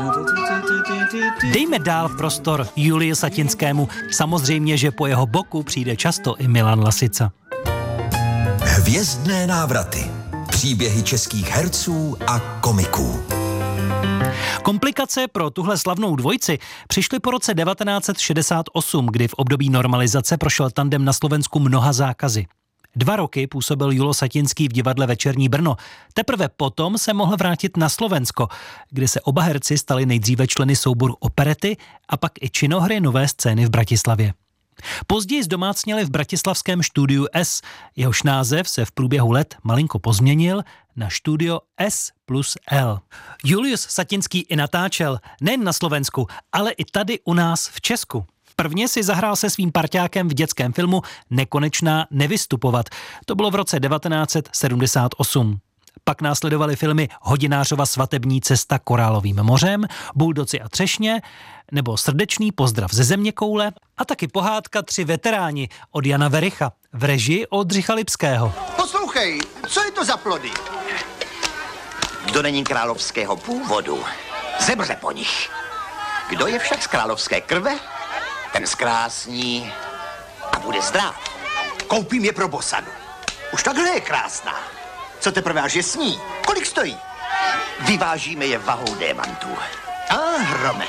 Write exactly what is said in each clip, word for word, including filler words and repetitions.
Dejme dál prostor Julii Satinskému. Samozřejmě, že po jeho boku přijde často i Milan Lasica. Hvězdné návraty. Příběhy českých herců a komiků. Komplikace pro tuhle slavnou dvojici přišly po roce devatenáct set šedesát osm, kdy v období normalizace prošel tandem na Slovensku mnoha zákazy. Dva roky působil Julo Satinský v divadle Večerní Brno. Teprve potom se mohl vrátit na Slovensko, kde se oba herci stali nejdříve členy souboru Operety a pak i činohry Nové scény v Bratislavě. Později zdomácněli v bratislavském Studiu S, jehož název se v průběhu let malinko pozměnil na Studio S plus L. Julius Satinský i natáčel nejen na Slovensku, ale i tady u nás v Česku. Prvně si zahrál se svým parťákem v dětském filmu Nekonečná nevystupovat. To bylo v roce devatenáct set sedmdesát osm. Pak následovaly filmy Hodinářova svatební cesta Korálovým mořem, Buldoci a třešně, nebo Srdečný pozdrav ze zeměkoule a taky pohádka Tři veteráni od Jana Vericha v režii Oldřicha Lipského. Poslouchej, co je to za plody? Kdo není královského původu, zemře po nich. Kdo je však z královské krve, ten zkrásní a bude zdrav. Koupím je pro Bosanu. Už takhle je krásná. Co teprve až je sní? Kolik stojí? Vyvážíme je vahou démantů. A hrome.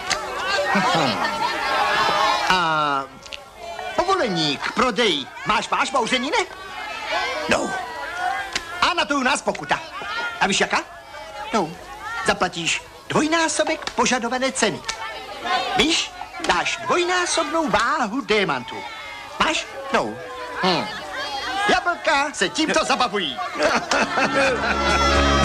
A povolení k prodeji. Máš, máš, bouření, ne? No. A na to u nás pokuta. A víš jaká? No, zaplatíš dvojnásobek požadované ceny. Víš, dáš dvojnásobnou váhu démantů. Máš? No. Hm. Jablka se tímto zabavují.